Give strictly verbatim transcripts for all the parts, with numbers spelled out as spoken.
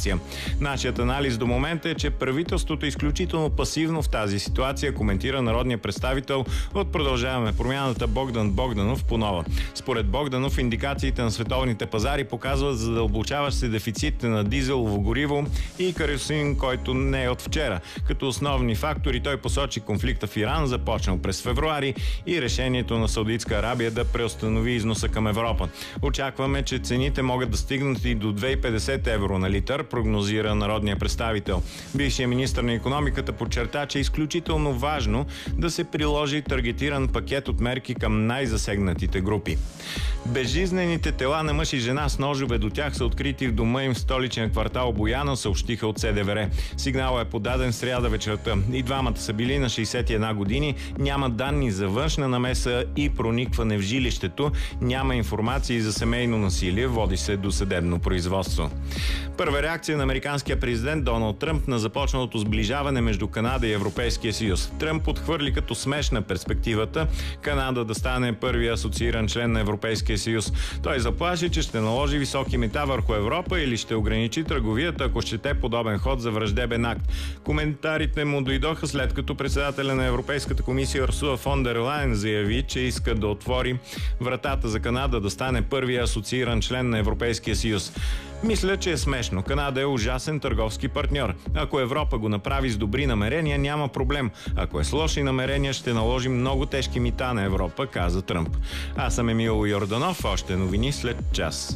информация. Нашият анализ до момента е, че правителството е изключително пасивно в тази ситуация, коментира народният представител от Продължаваме промяната Богдан Богданов по Нова. Според Богданов, индикациите на световните пазари показват задълбочаващ се дефицит на дизелово гориво и керосин, който не е от вчера. Като основни фактори той посочи конфликта в Иран, започнал през февруари, и решението на Саудитска Арабия да преустанови износа към Европа. Очакваме, че цените могат да стигнат и до две хиляди и петдесет евро на литър, прогнозира народния представител. Бившият министър на икономиката подчерта, че е изключително важно да се приложи таргетиран пакет от мерки към най-засегнатите групи. Безжизнените тела на мъж и жена с ножове до тях са открити в дома им в столичен квартал Бояна, съобщиха от СДВР. Сигналът е подаден в сряда вечерта. И двамата са били на шейсет и една години. Няма данни за външна намеса и проникване в жилището. Няма информации за семейно насилие. Води се до съдебно производство. Първа реакция на американския президент Доналд Тръмп на започналото сближаване между Канада и Европейския съюз. Тръмп отхвърли като смешна перспективата Канада да стане първия асоцииран член на Европейския съюз. Той заплаши, че ще наложи високи мита върху Европа или ще ограничи търговията, ако счете подобен ход за враждебен акт. Коментарите му дойдоха след като председателя на Европейската комисия Урсула фон дер Лайен заяви, че иска да отвори вратата за Канада да стане първия асоцииран член на Европейския съюз. Мисля, че е смешно. Канада е ужасен търговски партньор. Ако Европа го направи с добри намерения, няма проблем. Ако е с лоши намерения, ще наложи много тежки мита на Европа, каза Тръмп. Аз съм Емил Йорданов. Още новини след час.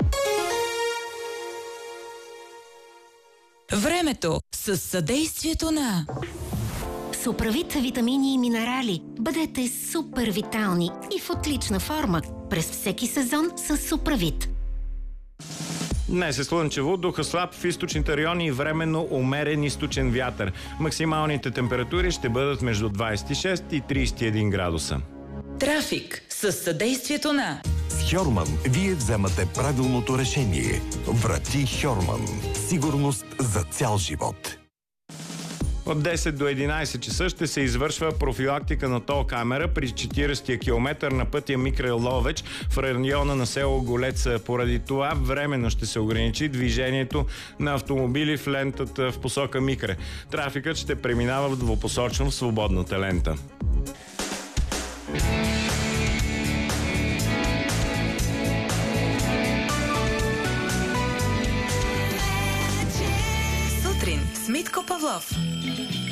Времето с съдействието на Суправит витамини и минерали. Бъдете супер витални и в отлична форма през всеки сезон с Суправит. Днес е слънчево, духа слаб в източните райони и временно умерен източен вятър. Максималните температури ще бъдат между двадесет и шест и тридесет и един градуса. Трафик с съдействието на С Хьорман вие вземате правилното решение. Врати Хьорман. Сигурност за цял живот. От десет до единадесет часа ще се извършва профилактика на тол камера при четиридесетия километър на пътя Микрел Ловеч в района на село Голец. Поради това временно ще се ограничи движението на автомобили в лентата в посока Микре. Трафикът ще преминава в двупосочно в свободната лента. Сутрин с Митко Павлов.